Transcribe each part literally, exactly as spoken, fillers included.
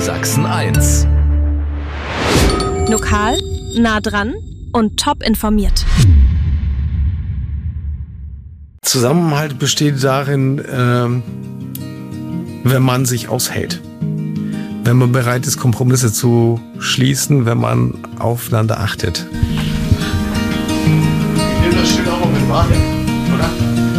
Sachsen eins. Lokal, nah dran und top informiert. Zusammenhalt besteht darin, ähm, wenn man sich aushält. Wenn man bereit ist, Kompromisse zu schließen, wenn man aufeinander achtet. Ich nehme das Schild auch noch mit Wahrheit, oder?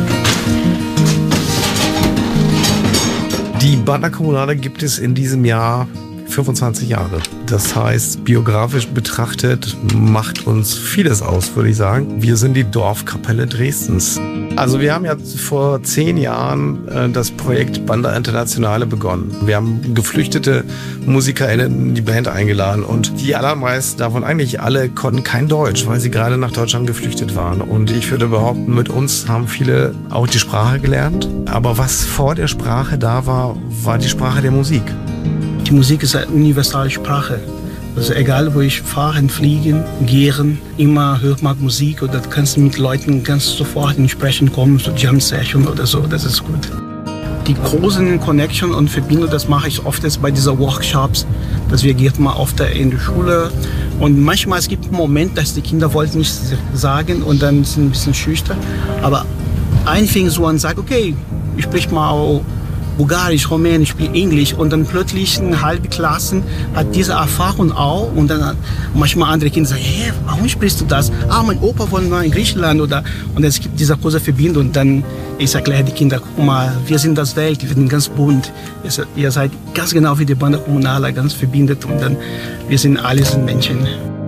Die Banda Kommunale gibt es in diesem Jahr fünfundzwanzig Jahre. Das heißt, biografisch betrachtet macht uns vieles aus, würde ich sagen. Wir sind die Dorfkapelle Dresdens. Also wir haben ja vor zehn Jahren äh, das Projekt Banda Internationale begonnen. Wir haben geflüchtete MusikerInnen in die Band eingeladen und die allermeisten davon, eigentlich alle, konnten kein Deutsch, weil sie gerade nach Deutschland geflüchtet waren. Und ich würde behaupten, mit uns haben viele auch die Sprache gelernt. Aber was vor der Sprache da war, war die Sprache der Musik. Die Musik ist eine universale Sprache. Also egal, wo ich fahre, fliegen, gehen, immer hört man Musik oder kannst du mit Leuten ganz sofort in Sprechen kommen, so Jam Session oder so, das ist gut. Die großen Connection und Verbindung, das mache ich oft jetzt bei diesen Workshops, dass wir gehen mal oft in die Schule und manchmal es gibt einen Moment, dass die Kinder wollten nicht sagen und dann sind ein bisschen schüchtern, aber ein fing so an und sagt, okay, ich sprich mal auch Bulgarisch, Rumänisch, Englisch und dann plötzlich eine halbe Klasse hat diese Erfahrung auch und dann manchmal andere Kinder sagen, hey, warum sprichst du das? Ah, mein Opa wohnt mal in Griechenland oder und es gibt diese große Verbindung und dann ich erkläre die Kinder, guck mal, wir sind das Welt, wir sind ganz bunt, ihr seid ganz genau wie die Banda Kommunale, ganz verbindet und dann wir sind alles Menschen.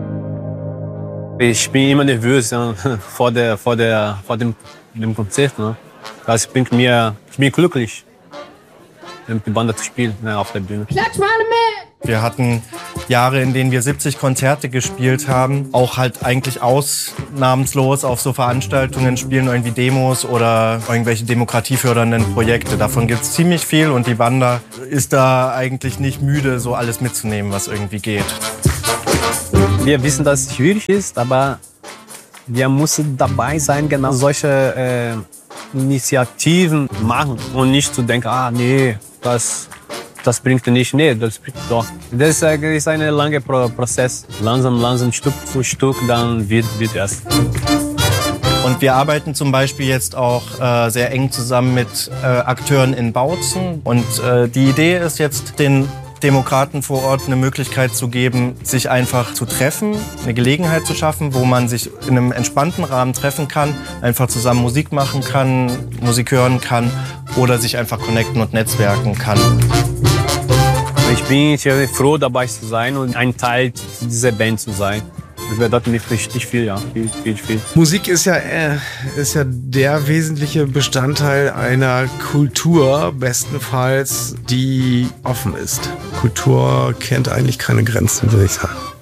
Ich bin immer nervös ja, vor der vor der vor dem dem Konzert, ne? Das bringt mir ich bin glücklich. Die Banda zu spielen ne, auf der Bühne. Klatsch mal mit! Wir hatten Jahre, in denen wir siebzig Konzerte gespielt haben. Auch halt eigentlich ausnahmslos auf so Veranstaltungen spielen irgendwie Demos oder irgendwelche demokratiefördernden Projekte. Davon gibt es ziemlich viel und die Banda ist da eigentlich nicht müde, so alles mitzunehmen, was irgendwie geht. Wir wissen, dass es schwierig ist, aber wir müssen dabei sein, genau solche äh, Initiativen machen und nicht zu denken, ah nee, das, das bringt nicht, nee, das bringt doch. Das ist ein langer Prozess, langsam, langsam, Stück für Stück, dann wird, wird es. Und wir arbeiten zum Beispiel jetzt auch äh, sehr eng zusammen mit äh, Akteuren in Bautzen und äh, die Idee ist jetzt, den Demokraten vor Ort eine Möglichkeit zu geben, sich einfach zu treffen, eine Gelegenheit zu schaffen, wo man sich in einem entspannten Rahmen treffen kann, einfach zusammen Musik machen kann, Musik hören kann oder sich einfach connecten und netzwerken kann. Ich bin froh, dabei zu sein und ein Teil dieser Band zu sein. Das bedeutet mir richtig viel, ja, viel, viel, viel. Musik ist ja, äh, ist ja der wesentliche Bestandteil einer Kultur, bestenfalls, die offen ist. Kultur kennt eigentlich keine Grenzen, würde ich sagen.